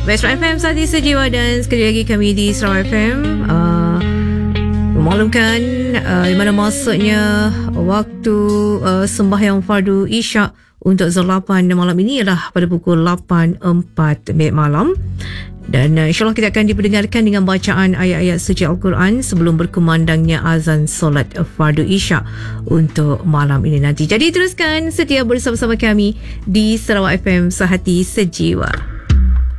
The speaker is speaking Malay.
Metro FM Sati Sejiwa, dan sekali lagi kami di Sarawak FM memaklumkan di mana masuknya waktu sembahyang fardu Isyak untuk Zul 8 malam ini ialah pada pukul 8.04 malam. Dan insyaAllah kita akan diperdengarkan dengan bacaan ayat-ayat suci Al-Quran sebelum berkumandangnya azan solat fardu Isyak untuk malam ini nanti. Jadi teruskan setia bersama-sama kami di Sarawak FM Sehati Sejiwa.